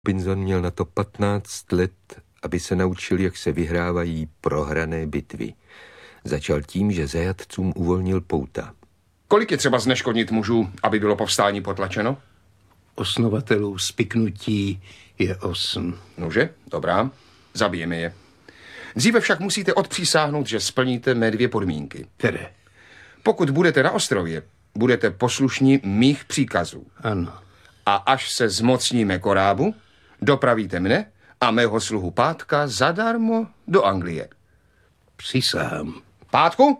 Robinson měl na to 15 let, aby se naučil, jak se vyhrávají prohrané bitvy. Začal tím, že zajatcům uvolnil pouta. Kolik je třeba zneškodnit mužů, aby bylo povstání potlačeno? Osnovatelů spiknutí je 8. Nože, dobrá, zabijeme je. Dříve však musíte odpřísáhnout, že splníte mé 2 podmínky. Které? Pokud budete na ostrově, budete poslušní mých příkazů. Ano. A až se zmocníme korábu, dopravíte mne a mého sluhu Pátka zadarmo do Anglie. Přísahám. Pátku,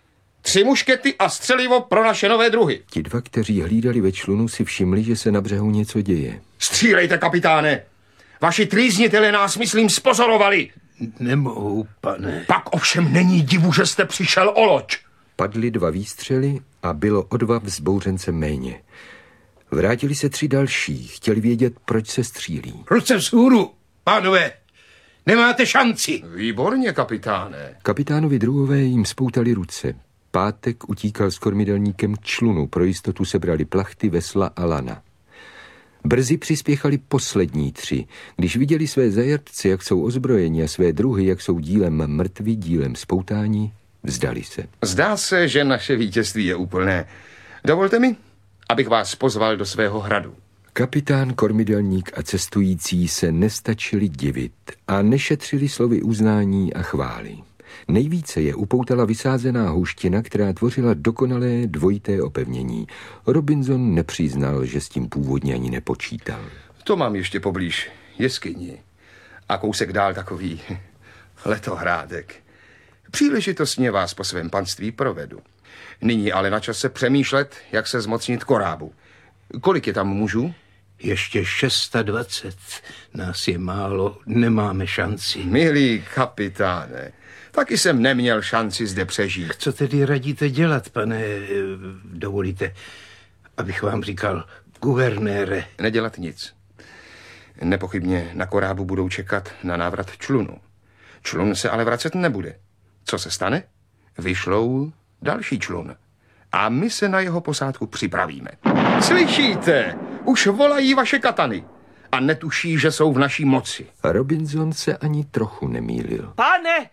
3 muškety a střelivo pro naše nové druhy. Ti 2, kteří hlídali ve člunu, si všimli, že se na břehu něco děje. Střílejte, kapitáne! Vaši trýznitelé nás, myslím, spozorovali. Nemohu, pane. Pak ovšem není divu, že jste přišel o loď. Padly 2 výstřely a bylo o 2 vzbouřence méně. Vrátili se 3 další, chtěli vědět, proč se střílí. Ruce vzhůru, pánové. Nemáte šanci. Výborně, kapitáne. Kapitánovi druhové jim spoutali ruce. Pátek utíkal s kormidelníkem k člunu, pro jistotu sebrali plachty, vesla a lana. Brzy přispěchali poslední 3. Když viděli své zajatce, jak jsou ozbrojeni, a své druhy, jak jsou dílem mrtví, dílem spoutání, vzdali se. Zdá se, že naše vítězství je úplné. Dovolte mi, abych vás pozval do svého hradu. Kapitán, kormidelník a cestující se nestačili divit a nešetřili slovy uznání a chvály. Nejvíce je upoutala vysázená houština, která tvořila dokonalé dvojité opevnění. Robinson nepřiznal, že s tím původně ani nepočítal. To mám ještě poblíž jeskyni. A kousek dál takový letohrádek. Příležitostně vás po svém panství provedu. Nyní ale na čase přemýšlet, jak se zmocnit korábu. Kolik je tam mužů? Ještě 26. Nás je málo, nemáme šanci. Milý kapitáne, taky jsem neměl šanci zde přežít. Co tedy radíte dělat, pane, dovolíte, abych vám říkal, guvernére? Nedělat nic. Nepochybně na korábu budou čekat na návrat člunu. Člun se ale vracet nebude. Co se stane? Vyšlou další člun. A my se na jeho posádku připravíme. Slyšíte? Už volají vaše katany. A netuší, že jsou v naší moci. A Robinson se ani trochu nemýlil. Pane,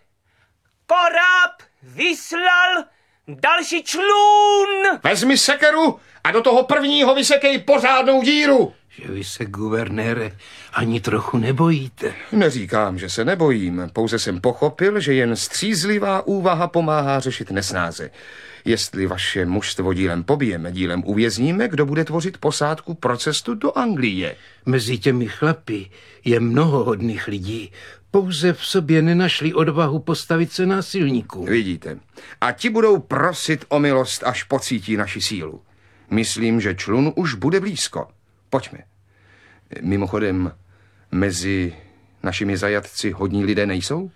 koráb vyslal další člun. Vezmi sekeru a do toho prvního vysekej pořádnou díru. Že vy se, guvernére, ani trochu nebojíte. Neříkám, že se nebojím. Pouze jsem pochopil, že jen střízlivá úvaha pomáhá řešit nesnáze. Jestli vaše mužstvo dílem pobijeme, dílem uvězníme, kdo bude tvořit posádku pro cestu do Anglie. Mezi těmi chlapy je mnoho hodných lidí. Pouze v sobě nenašli odvahu postavit se násilníkům. Vidíte. A ti budou prosit o milost, až pocítí naši sílu. Myslím, že člun už bude blízko. Pojďme. Mimochodem, mezi našimi zajatci hodní lidé nejsou?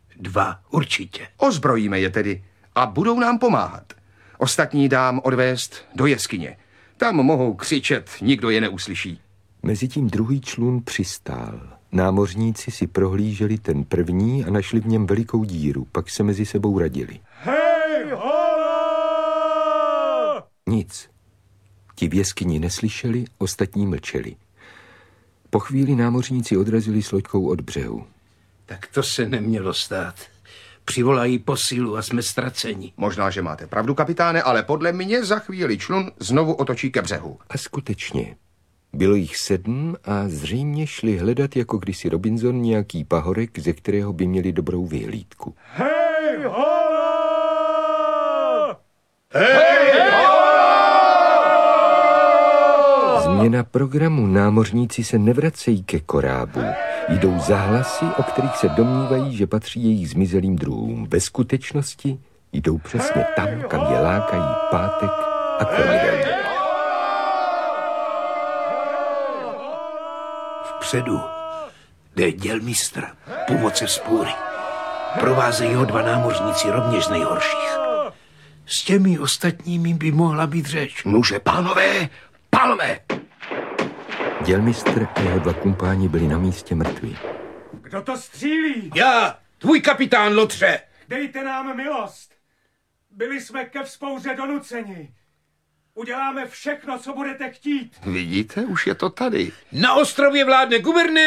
2 určitě. Ozbrojíme je tedy a budou nám pomáhat. Ostatní dám odvést do jeskyně. Tam mohou křičet, nikdo je neuslyší. Mezitím druhý člun přistál. Námořníci si prohlíželi ten první a našli v něm velikou díru, pak se mezi sebou radili. Hej, hola! Nic. Ti v jeskyni neslyšeli, ostatní mlčeli. Po chvíli námořníci odrazili s loďkou od břehu. Tak to se nemělo stát. Přivolají posílu a jsme ztraceni. Možná, že máte pravdu, kapitáne, ale podle mě za chvíli člun znovu otočí ke břehu. A skutečně. Bylo jich 7 a zřejmě šli hledat jako kdysi Robinson nějaký pahorek, ze kterého by měli dobrou vyhlídku. Hej, hola! Hej, Změna programu. Námořníci se nevracejí ke korábu. Jdou za hlasy, o kterých se domnívají, že patří jejich zmizelým druhům. Ve skutečnosti jdou přesně tam, kam je lákají Pátek a kormidelník. Vpředu jde dělmistr, původce vzpůry. Provázejí ho 2 námořníci, rovněž z nejhorších. S těmi ostatními by mohla být řeč. Nuže, pánové, palme! Dělmistr a jeho 2 kumpáni byli na místě mrtví. Kdo to střílí? Já, tvůj kapitán, Lotře. Dejte nám milost. Byli jsme ke vzpouře donuceni. Uděláme všechno, co budete chtít. Vidíte, už je to tady. Na ostrově vládne guvernér